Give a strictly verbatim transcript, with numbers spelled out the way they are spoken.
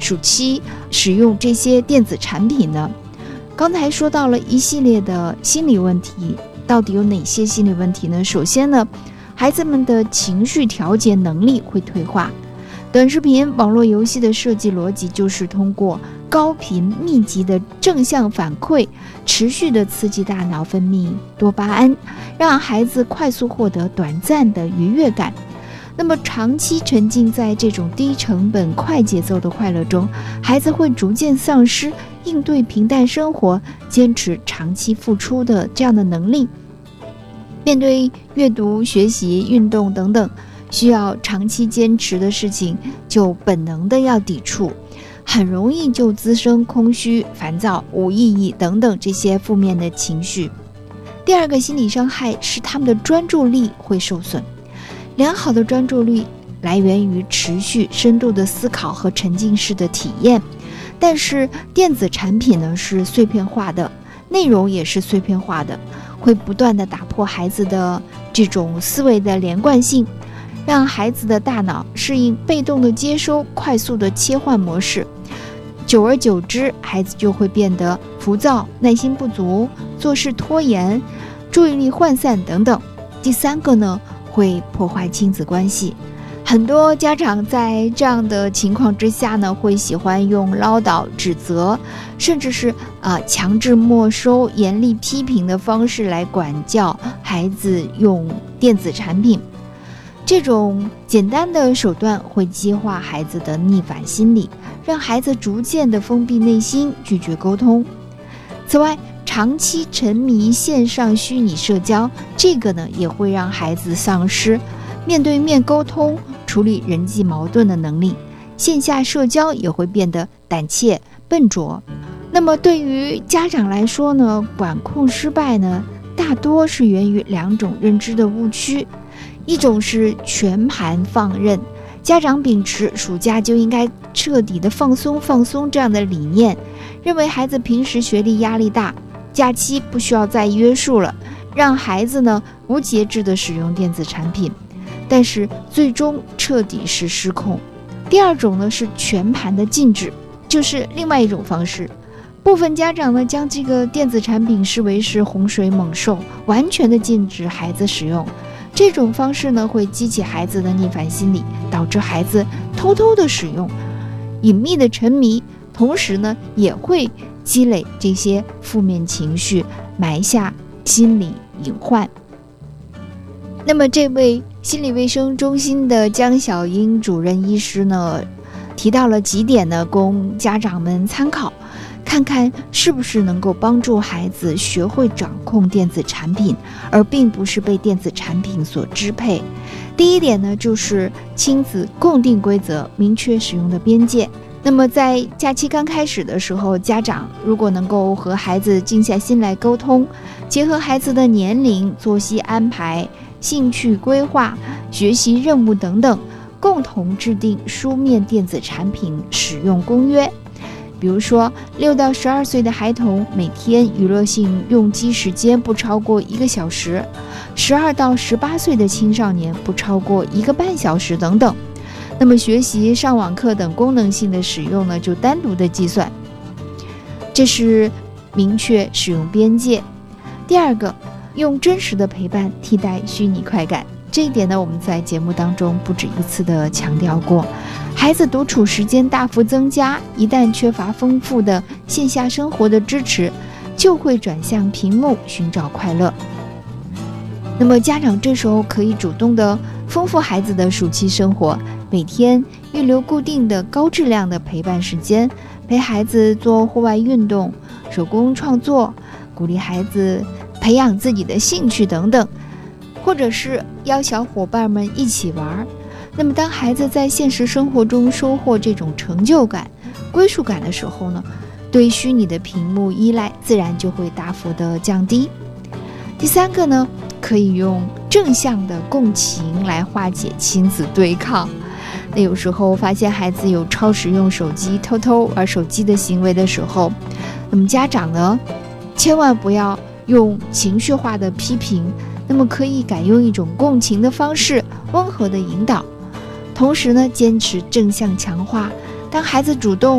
暑期使用这些电子产品呢？刚才说到了一系列的心理问题，到底有哪些心理问题呢？首先呢，孩子们的情绪调节能力会退化。短视频网络游戏的设计逻辑就是通过高频密集的正向反馈，持续的刺激大脑分泌多巴胺，让孩子快速获得短暂的愉悦感。那么长期沉浸在这种低成本快节奏的快乐中，孩子会逐渐丧失应对平淡生活、坚持长期付出的这样的能力。面对阅读、学习、运动等等需要长期坚持的事情，就本能的要抵触，很容易就滋生空虚、烦躁、无意义等等这些负面的情绪。第二个心理伤害是他们的专注力会受损。良好的专注力来源于持续深度的思考和沉浸式的体验，但是电子产品呢是碎片化的，内容也是碎片化的，会不断的打破孩子的这种思维的连贯性，让孩子的大脑适应被动的接收、快速的切换模式。久而久之，孩子就会变得浮躁、耐心不足、做事拖延、注意力涣散等等。第三个呢，会破坏亲子关系。很多家长在这样的情况之下呢，会喜欢用唠叨、指责，甚至是呃强制没收、严厉批评的方式来管教孩子用电子产品。这种简单的手段会激化孩子的逆反心理，让孩子逐渐的封闭内心，拒绝沟通。此外，长期沉迷线上虚拟社交，这个呢也会让孩子丧失面对面沟通、处理人际矛盾的能力，线下社交也会变得胆怯、笨拙。那么对于家长来说呢，管控失败呢，大多是源于两种认知的误区。一种是全盘放任，家长秉持暑假就应该彻底的放松放松这样的理念，认为孩子平时学历压力大，假期不需要再约束了，让孩子呢无节制的使用电子产品，但是最终彻底是失控。第二种呢是全盘的禁止，就是另外一种方式。部分家长呢将这个电子产品视为是洪水猛兽，完全的禁止孩子使用。这种方式呢会激起孩子的逆反心理，导致孩子偷偷的使用，隐秘的沉迷，同时呢也会积累这些负面情绪，埋下心理隐患。那么这位心理卫生中心的江小英主任医师呢，提到了几点呢，供家长们参考，看看是不是能够帮助孩子学会掌控电子产品，而并不是被电子产品所支配。第一点呢，就是亲子共定规则，明确使用的边界。那么在假期刚开始的时候，家长如果能够和孩子静下心来沟通，结合孩子的年龄、作息安排、兴趣规划、学习任务等等，共同制定书面电子产品使用公约。比如说，六到十二岁的孩童每天娱乐性用机时间不超过一个小时，十二到十八岁的青少年不超过一个半小时等等。那么学习、上网课等功能性的使用呢，就单独的计算。这是明确使用边界。第二个，用真实的陪伴替代虚拟快感。这一点呢，我们在节目当中不止一次的强调过。孩子独处时间大幅增加，一旦缺乏丰富的线下生活的支持，就会转向屏幕寻找快乐。那么家长这时候可以主动的丰富孩子的暑期生活，每天预留固定的高质量的陪伴时间，陪孩子做户外运动、手工创作，鼓励孩子培养自己的兴趣等等，或者是邀小伙伴们一起玩。那么当孩子在现实生活中收获这种成就感、归属感的时候呢，对虚拟的屏幕依赖自然就会大幅的降低。第三个呢，可以用正向的共情来化解亲子对抗。那有时候发现孩子有超时用手机、偷偷玩手机的行为的时候，那么家长呢，千万不要用情绪化的批评，那么可以改用一种共情的方式，温和的引导。同时呢，坚持正向强化，当孩子主动